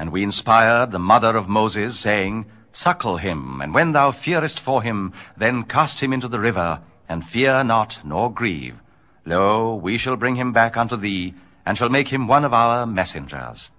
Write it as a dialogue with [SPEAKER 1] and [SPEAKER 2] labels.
[SPEAKER 1] And we inspired the mother of Moses, saying, Suckle him, and when thou fearest for him, then cast him into the river, and fear not, nor grieve. Lo, we shall bring him back unto thee, and shall make him one of our messengers.